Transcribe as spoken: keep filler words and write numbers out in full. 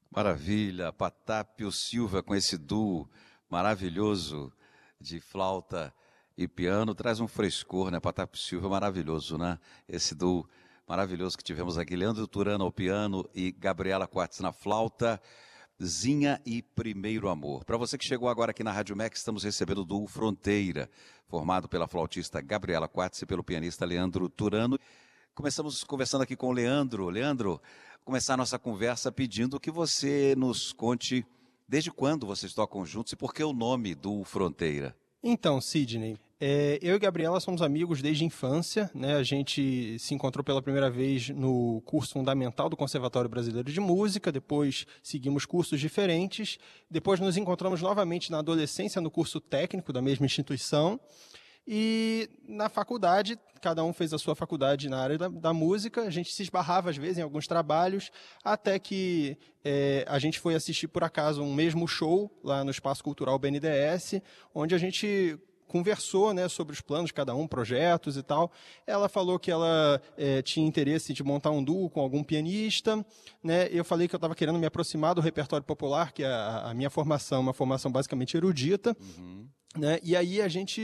Maravilha, Patápio Silva com esse duo maravilhoso de flauta e piano, traz um frescor, né? Patápio Silva é maravilhoso, né? Esse duo maravilhoso que tivemos aqui, Leandro Turano ao piano e Gabriela Quartz na flauta, Zinha e Primeiro Amor. Para você que chegou agora aqui na Rádio M E C, estamos recebendo o duo Fronteira, formado pela flautista Gabriela Quartz e pelo pianista Leandro Turano. Começamos conversando aqui com o Leandro. Leandro, começar a nossa conversa pedindo que você nos conte desde quando vocês tocam juntos e por que o nome do Fronteira. Então, Sidney, é, eu e Gabriela somos amigos desde a infância, né? A gente se encontrou pela primeira vez no curso fundamental do Conservatório Brasileiro de Música, depois seguimos cursos diferentes, depois nos encontramos novamente na adolescência no curso técnico da mesma instituição, e na faculdade, cada um fez a sua faculdade na área da, da música, a gente se esbarrava às vezes em alguns trabalhos, até que é, a gente foi assistir por acaso um mesmo show lá no Espaço Cultural B N D E S, onde a gente conversou, né, sobre os planos de cada um, projetos e tal. Ela falou que ela é, tinha interesse de montar um duo com algum pianista, né? Eu falei que eu estava querendo me aproximar do repertório popular, que é a, a minha formação, uma formação basicamente erudita, Uhum. né? E aí a gente